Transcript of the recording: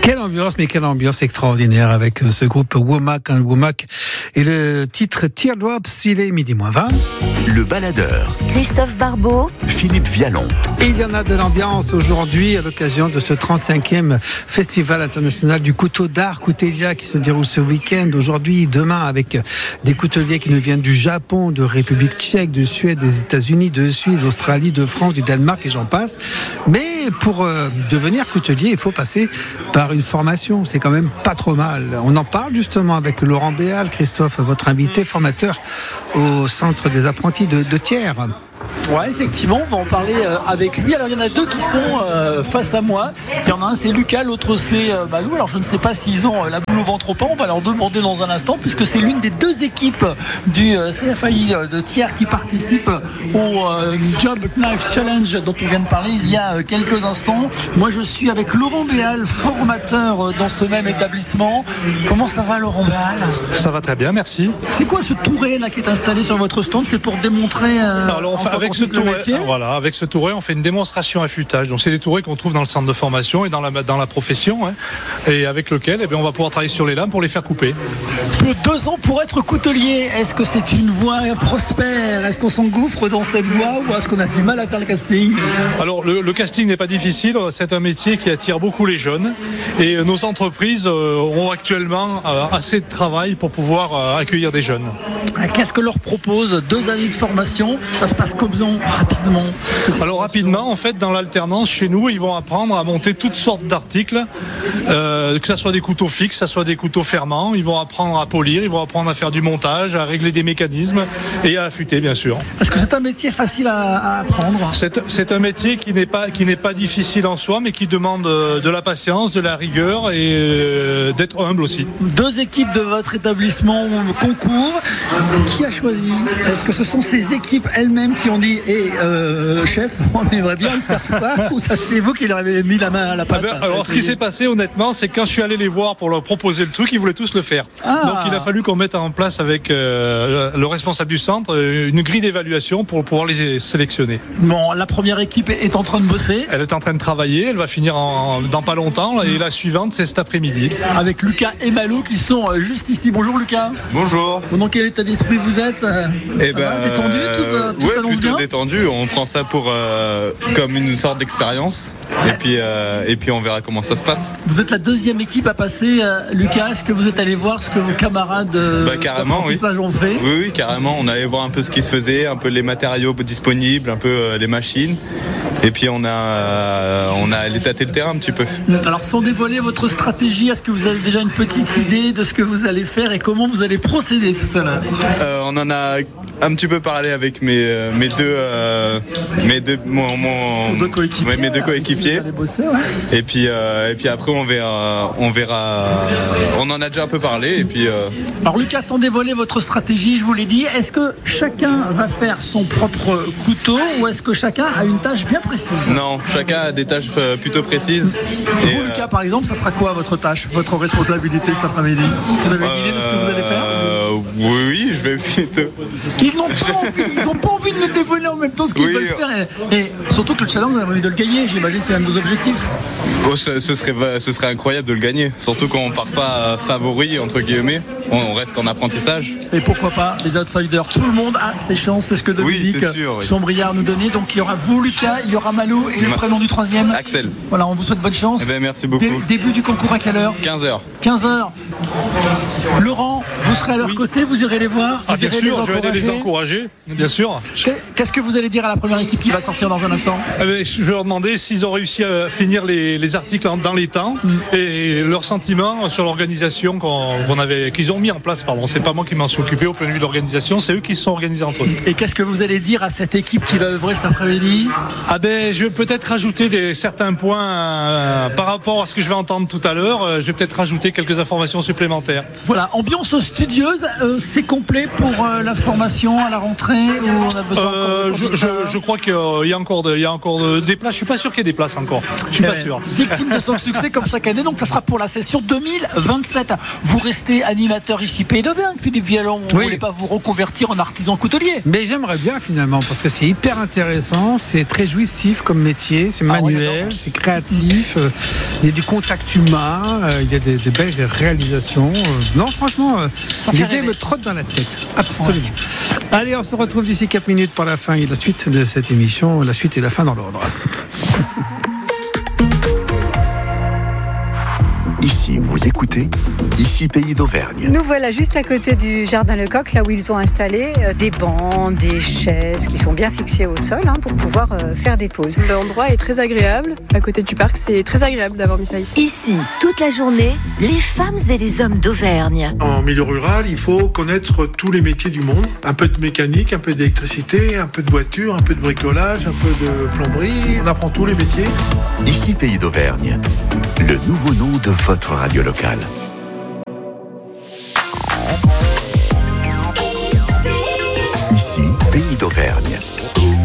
Mais quelle ambiance extraordinaire avec ce groupe Womack et le titre Teardrops. Il est 12:20. Le baladeur. Christophe Barbeau. Philippe Vialon. Et il y en a de l'ambiance aujourd'hui à l'occasion de ce 35e Festival international du couteau d'art Coutelia qui se déroule ce week-end, aujourd'hui, demain, avec des couteliers qui nous viennent du Japon, de République tchèque, de Suède, des États-Unis, de Suisse, d'Australie, de France, du Danemark et j'en passe. Mais pour devenir coutelier, il faut passer par une formation. C'est quand même pas trop mal. On en parle justement avec Laurent Béal, Christophe, votre invité, formateur au Centre des apprentis de Thiers. Ouais, effectivement, on va en parler avec lui. Alors, il y en a deux qui sont face à moi. Il y en a un, c'est Lucas, l'autre, c'est Malou. Alors, je ne sais pas s'ils ont la boule au ventre ou pas. On va leur demander dans un instant, puisque c'est l'une des deux équipes du CFAI de Thiers qui participe au Job Knife Challenge dont on vient de parler il y a quelques instants. Moi, je suis avec Laurent Béal, formateur dans ce même établissement. Comment ça va, Laurent Béal ? Ça va très bien, merci. C'est quoi ce touret là qui est installé sur votre stand ? C'est pour démontrer avec ce touret, on fait une démonstration affûtage. Donc c'est des tourets qu'on trouve dans le centre de formation et dans la profession, hein, et avec lequel on va pouvoir travailler sur les lames pour les faire couper. Plus de 2 ans pour être coutelier. Est-ce que c'est une voie prospère ? Est-ce qu'on s'engouffre dans cette voie ou est-ce qu'on a du mal à faire le casting ? Alors le casting n'est pas difficile. C'est un métier qui attire beaucoup les jeunes et nos entreprises ont actuellement assez de travail pour pouvoir accueillir des jeunes. Qu'est-ce que leur propose ? 2 années de formation. Ça se passe comment rapidement ? Alors rapidement, en fait, dans l'alternance chez nous, ils vont apprendre à monter toutes sortes d'articles, que ce soit des couteaux fixes, que ce soit des couteaux fermants. Ils vont apprendre à polir, ils vont apprendre à faire du montage, à régler des mécanismes et à affûter, bien sûr. Est-ce que c'est un métier facile à apprendre ? C'est un métier qui n'est pas difficile en soi, mais qui demande de la patience, de la rigueur et d'être humble aussi. 2 équipes de votre établissement concours. Qui a choisi ? Est-ce que ce sont ces équipes elles-mêmes qui ont dit chef, on aimerait bien faire ça, ou ça c'est vous qui leur avez mis la main à la pâte ? Alors ce qui s'est passé honnêtement, c'est que quand je suis allé les voir pour leur proposer le truc, ils voulaient tous le faire. Donc il a fallu qu'on mette en place avec le responsable du centre une grille d'évaluation pour pouvoir les sélectionner. Bon, la première équipe est en train de bosser. Elle est en train de travailler, elle va finir dans pas longtemps, et la suivante c'est cet après-midi. Avec Lucas et Malou qui sont juste ici. Bonjour Lucas. Bonjour. Dans quel état d'esprit vous êtes ? Ça va, détendu, tout s'annonce bien ? Détendu, on prend ça comme une sorte d'expérience et puis on verra comment ça se passe. Vous êtes la 2e équipe à passer, Lucas. Est-ce que vous êtes allé voir ce que vos camarades d'apprentissage ont fait ? Oui, carrément. On allait voir un peu ce qui se faisait, un peu les matériaux disponibles, un peu les machines. Et puis on a allé tâter le terrain un petit peu. Alors sans dévoiler votre stratégie, est-ce que vous avez déjà une petite idée de ce que vous allez faire et comment vous allez procéder tout à l'heure ? On en a un petit peu parlé avec mes deux coéquipiers. Et puis après on verra. On en a déjà un peu parlé et puis. Alors Lucas, sans dévoiler votre stratégie, je vous l'ai dit, est-ce que chacun va faire son propre couteau ou est-ce que chacun a une tâche bien précise ? Non, chacun a des tâches plutôt précises. Vous, Lucas, par exemple, ça sera quoi votre tâche, votre responsabilité cet après-midi ? Vous avez une idée de ce que vous allez faire ? Oui, je vais plutôt. Ils n'ont pas envie de me dévoiler en même temps ce qu'ils veulent faire. Et surtout que le challenge, vous avez envie de le gagner. J'imagine que c'est un de vos objectifs. Ce serait incroyable de le gagner. Surtout quand on ne part pas favori, entre guillemets. On reste en apprentissage. Et pourquoi pas les outsiders ? Tout le monde a ses chances. C'est ce que Dominique Chambriard nous donnait. Donc il y aura vous, Lucas, il y aura Malou et le prénom du 3e. Axel. Voilà, on vous souhaite bonne chance. Merci beaucoup. Début du concours à quelle heure ? 15h. 15h. Laurent, vous serez à leur côté, vous irez les voir. Bien sûr, je vais les encourager, bien sûr. Qu'est-ce que vous allez dire à la première équipe qui va sortir dans un instant ? Je vais leur demander s'ils ont réussi à finir les articles dans les temps et leurs sentiments sur l'organisation qu'ils ont mis en place. C'est pas moi qui m'en suis occupé au point de vue de l'organisation, c'est eux qui se sont organisés entre eux. Et qu'est-ce que vous allez dire à cette équipe qui va œuvrer cet après-midi ? Je vais peut-être rajouter certains points par rapport à ce que je vais entendre tout à l'heure. Je vais peut-être rajouter quelques informations supplémentaires. Voilà, ambiance studieuse, c'est complet pour la formation à la rentrée où on a besoin je crois qu'il y a encore des places. Je suis pas sûr qu'il y ait des places encore. Je suis pas sûr. Victime de son succès comme chaque année, donc ça sera pour la session 2027. Vous restez animateur amateur ici, Pays d'Auvergne, Philippe Vialon. Vous ne voulez pas vous reconvertir en artisan coutelier? Mais j'aimerais bien finalement, parce que c'est hyper intéressant, c'est très jouissif comme métier, c'est manuel, c'est créatif, il y a du contact humain, il y a des belles réalisations. Non, franchement, l'idée me trotte dans la tête, absolument. Ouais. Allez, on se retrouve d'ici 4 minutes pour la fin et la suite de cette émission, la suite et la fin dans l'ordre. Ici, vous écoutez, ici Pays d'Auvergne. Nous voilà juste à côté du Jardin Lecoq, là où ils ont installé des bancs, des chaises qui sont bien fixées au sol pour pouvoir faire des pauses. L'endroit est très agréable, à côté du parc, c'est très agréable d'avoir mis ça ici. Ici, toute la journée, les femmes et les hommes d'Auvergne. En milieu rural, il faut connaître tous les métiers du monde. Un peu de mécanique, un peu d'électricité, un peu de voiture, un peu de bricolage, un peu de plomberie. On apprend tous les métiers. Ici Pays d'Auvergne, le nouveau nom de votre radio locale. Ici, Pays d'Auvergne.